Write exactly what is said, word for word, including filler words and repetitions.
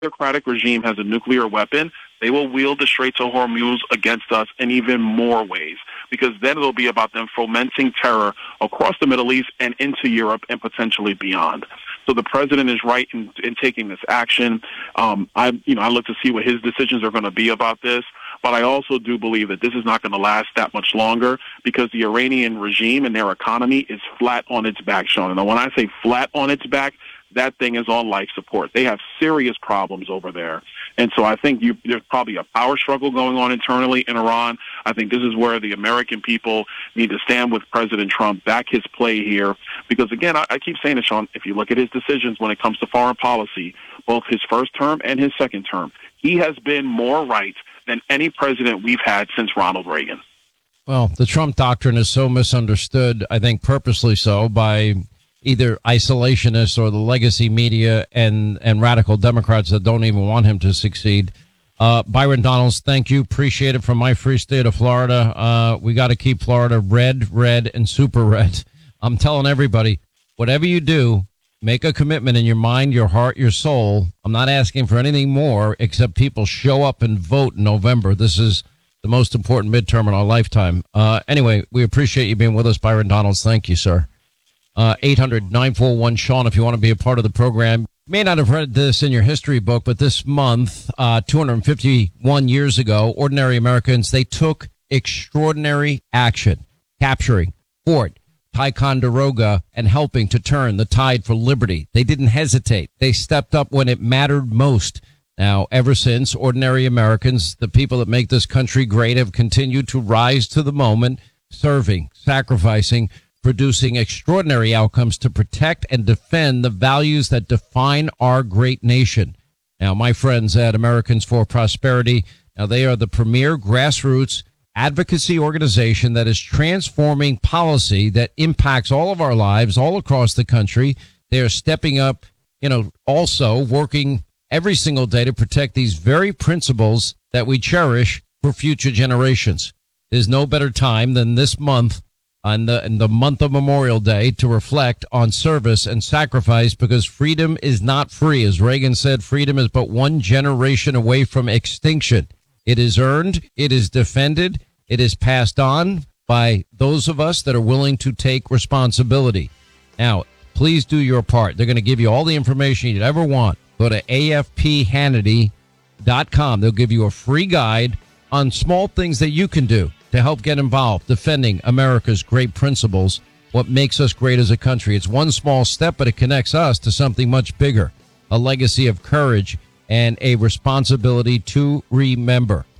autocratic regime has a nuclear weapon, they will wield the Straits of Hormuz against us in even more ways, because then it'll be about them fomenting terror across the Middle East and into Europe and potentially beyond. So the president is right in, in taking this action. Um, I, you know, I look to see what his decisions are going to be about this. But I also do believe that this is not going to last that much longer, because the Iranian regime and their economy is flat on its back, Sean. And when I say flat on its back, that thing is on life support. They have serious problems over there. And so I think you, there's probably a power struggle going on internally in Iran. I think this is where the American people need to stand with President Trump, back his play here. Because, again, I, I keep saying it, Sean, if you look at his decisions when it comes to foreign policy, both his first term and his second term, he has been more right than any president we've had since Ronald Reagan. Well, the Trump doctrine is so misunderstood, I think purposely so, by either isolationists or the legacy media and, and radical Democrats that don't even want him to succeed. Uh, Byron Donalds, thank you. Appreciate it from my free state of Florida. Uh, we got to keep Florida red, red, and super red. I'm telling everybody, whatever you do, make a commitment in your mind, your heart, your soul. I'm not asking for anything more except people show up and vote in November. This is the most important midterm in our lifetime. Uh, anyway, we appreciate you being with us, Byron Donalds. Thank you, sir. Uh, eight hundred nine four one Sean, if you want to be a part of the program. You may not have read this in your history book, but this month, uh, two hundred fifty-one years ago, ordinary Americans, they took extraordinary action, capturing Fort Ticonderoga and helping to turn the tide for liberty. They didn't hesitate. They stepped up when it mattered most. Now, ever since, ordinary Americans, the people that make this country great, have continued to rise to the moment, serving, sacrificing, producing extraordinary outcomes to protect and defend the values that define our great nation. Now, my friends at Americans for Prosperity, now they are the premier grassroots advocacy organization that is transforming policy that impacts all of our lives all across the country. They are stepping up, you know, also working every single day to protect these very principles that we cherish for future generations. There's no better time than this month, on the, in the month of Memorial Day, to reflect on service and sacrifice, because freedom is not free. As Reagan said, freedom is but one generation away from extinction. It is earned, it is defended, it is passed on by those of us that are willing to take responsibility. Now, please do your part. They're going to give you all the information you'd ever want. Go to A F P Hannity dot com. They'll give you a free guide on small things that you can do to help get involved defending America's great principles, what makes us great as a country. It's one small step, but it connects us to something much bigger, a legacy of courage and a responsibility to remember.